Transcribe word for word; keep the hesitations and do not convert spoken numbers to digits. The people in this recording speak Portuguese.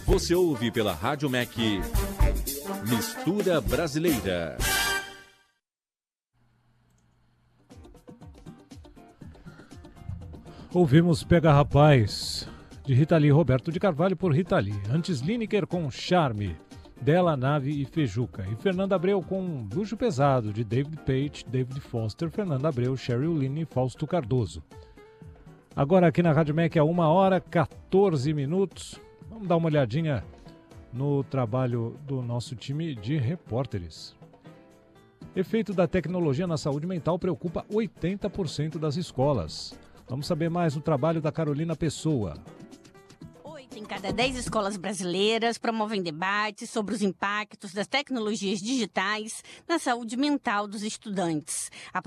Você ouve pela Rádio M E C Mistura Brasileira. Ouvimos Pega Rapaz, de Rita Lee, Roberto de Carvalho por Rita Lee. Antes Lineker com Charme, Della Nave e Fejuca. E Fernanda Abreu com Luxo Pesado, de David Page, David Foster, Fernanda Abreu, Cheryl Lynn e Fausto Cardoso. Agora aqui na Rádio M E C, a uma hora, quatorze minutos. Vamos dar uma olhadinha no trabalho do nosso time de repórteres. Efeito da tecnologia na saúde mental preocupa oitenta por cento das escolas. Vamos saber mais do trabalho da Carolina Pessoa. Oito em cada dez escolas brasileiras promovem debates sobre os impactos das tecnologias digitais na saúde mental dos estudantes. A